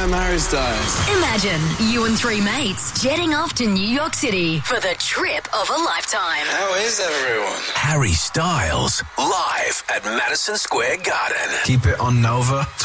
I'm Harry Styles. Imagine you and three mates jetting off to New York City for the trip of a lifetime. How is everyone? Harry Styles, live at Madison Square Garden. Keep it on Nova.